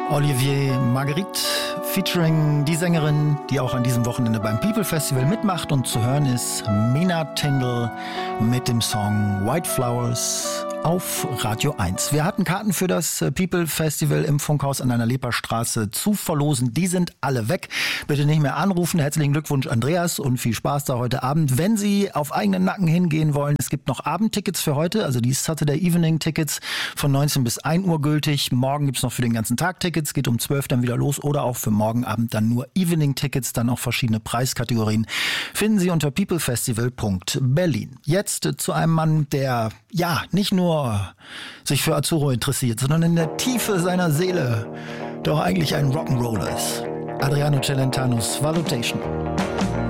Olivier Marguerite featuring die Sängerin, die auch an diesem Wochenende beim People Festival mitmacht, und zu hören ist Mina Tindall mit dem Song White Flowers auf Radio 1. Wir hatten Karten für das People Festival im Funkhaus an der Leperstraße zu verlosen. Die sind alle weg. Bitte nicht mehr anrufen. Herzlichen Glückwunsch, Andreas, und viel Spaß da heute Abend. Wenn Sie auf eigenen Nacken hingehen wollen, es gibt noch Abendtickets für heute, also die Saturday Evening Tickets von 19 bis 1 Uhr gültig. Morgen gibt's noch für den ganzen Tag Tickets, geht um 12 dann wieder los, oder auch für morgen Abend dann nur Evening Tickets, dann auch verschiedene Preiskategorien. Finden Sie unter peoplefestival.berlin. Jetzt zu einem Mann, der ja nicht nur sich für Azzurro interessiert, sondern in der Tiefe seiner Seele doch eigentlich ein Rock'n'Roller ist. Adriano Celentanos, Valutation.